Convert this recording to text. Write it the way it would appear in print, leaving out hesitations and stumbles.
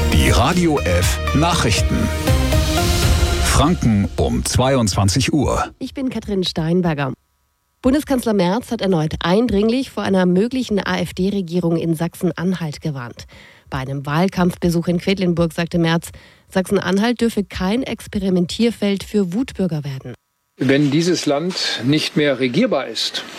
Die Radio F Nachrichten. Franken um 22 Uhr. Ich bin Katrin Steinberger. Bundeskanzler Merz hat erneut eindringlich vor einer möglichen AfD-Regierung in Sachsen-Anhalt gewarnt. Bei einem Wahlkampfbesuch in Quedlinburg sagte Merz, Sachsen-Anhalt dürfe kein Experimentierfeld für Wutbürger werden. Wenn dieses Land nicht mehr regierbar ist,